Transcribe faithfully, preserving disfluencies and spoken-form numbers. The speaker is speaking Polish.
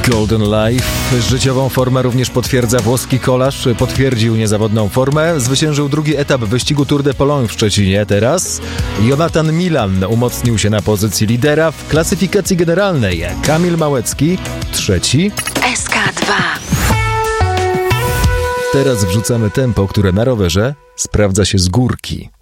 Golden Life. Życiową formę również potwierdza włoski kolarz. Potwierdził niezawodną formę. Zwyciężył drugi etap wyścigu Tour de Pologne w Szczecinie. Teraz Jonathan Milan umocnił się na pozycji lidera w klasyfikacji generalnej. Kamil Małecki trzeci. S K dwa. Teraz wrzucamy tempo, które na rowerze sprawdza się z górki.